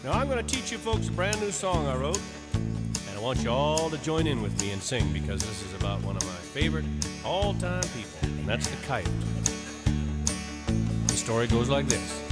Now I'm going to teach you folks a brand new song I wrote, and I want you all to join in with me and sing, because this is about one of my favorite all-time people, and that's the Coyote. The story goes like this.